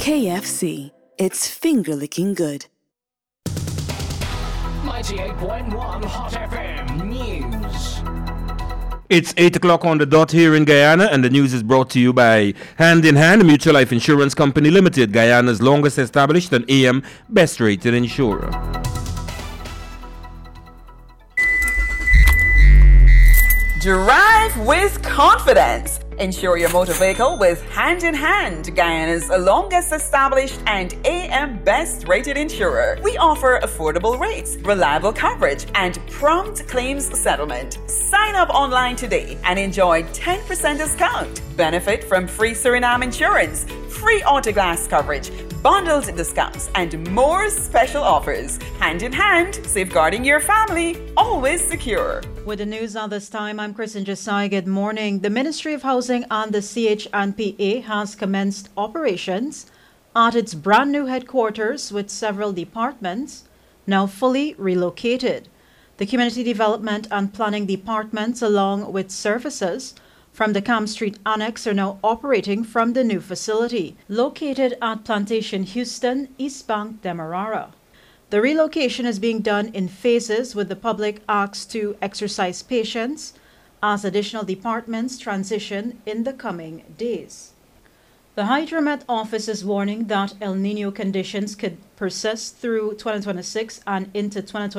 KFC. It's finger-licking good. 98.1 Hot FM News. It's 8 o'clock on the dot here in Guyana, and the news is brought to you by Hand in Hand Mutual Life Insurance Company Limited, Guyana's longest established and AM best rated insurer. Drive with confidence. Insure your motor vehicle with Hand in Hand, Guyana's longest established and AM best rated insurer. We offer affordable rates, reliable coverage, and prompt claims settlement. Sign up online today and enjoy 10% discount. Benefit from free Suriname insurance, free autoglass coverage, bundled discounts, and more special offers. Hand in hand, safeguarding your family, always secure. With the news at this time, I'm Kristen Jasai. Good morning. The Ministry of Housing and the CHNPA has commenced operations at its brand new headquarters with several departments now fully relocated. The Community Development and Planning departments, along with services from the Camp Street Annex, are now operating from the new facility, located at Plantation Houston, East Bank, Demerara. The relocation is being done in phases, with the public asked to exercise patience as additional departments transition in the coming days. The Hydromet office is warning that El Nino conditions could persist through 2026 and into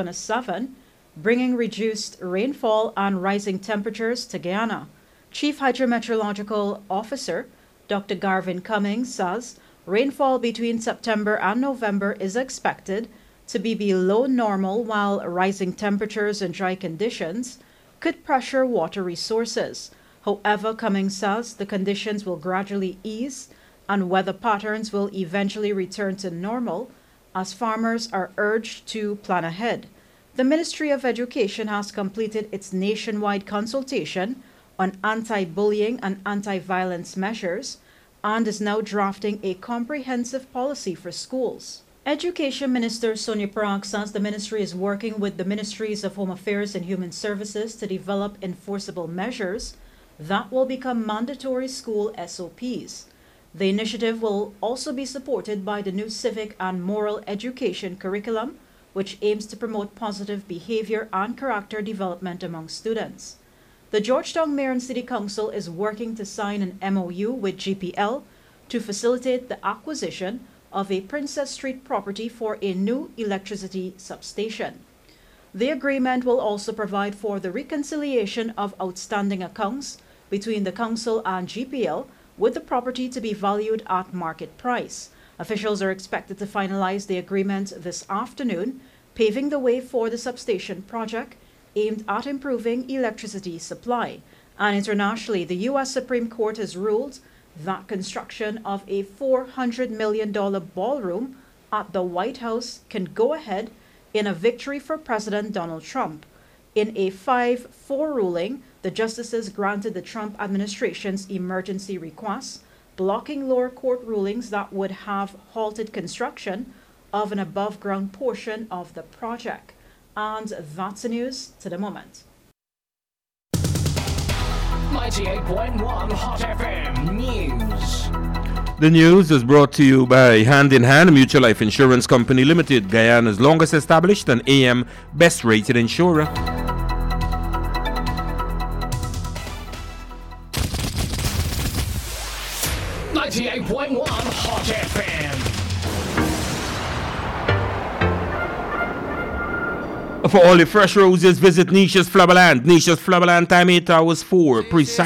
2027, bringing reduced rainfall and rising temperatures to Guyana. Chief Hydrometeorological Officer Dr. Garvin Cummings says rainfall between September and November is expected to be below normal, while rising temperatures and dry conditions could pressure water resources. However, Cummings says the conditions will gradually ease and weather patterns will eventually return to normal as farmers are urged to plan ahead. The Ministry of Education has completed its nationwide consultation on anti-bullying and anti-violence measures and is now drafting a comprehensive policy for schools. Education Minister Sonia Prague says the ministry is working with the Ministries of Home Affairs and Human Services to develop enforceable measures that will become mandatory school SOPs. The initiative will also be supported by the new civic and moral education curriculum, which aims to promote positive behavior and character development among students. The Georgetown Mayor and City Council is working to sign an MOU with GPL to facilitate the acquisition of a Princess Street property for a new electricity substation. The agreement will also provide for the reconciliation of outstanding accounts between the council and GPL, with the property to be valued at market price. Officials are expected to finalize the agreement this afternoon, paving the way for the substation project aimed at improving electricity supply. And internationally, the U.S. Supreme Court has ruled that construction of a $400 million ballroom at the White House can go ahead in a victory for President Donald Trump. In a 5-4 ruling, the justices granted the Trump administration's emergency request, blocking lower court rulings that would have halted construction of an above-ground portion of the project. And that's the news to the moment. 98.1 Hot FM News. The news is brought to you by Hand in Hand Mutual Life Insurance Company Limited, Guyana's longest established and AM best rated insurer. .1 Hot FM. For all the fresh roses, visit Nisha's Flowerland. Nisha's Flowerland, time 8 hours 4 precise.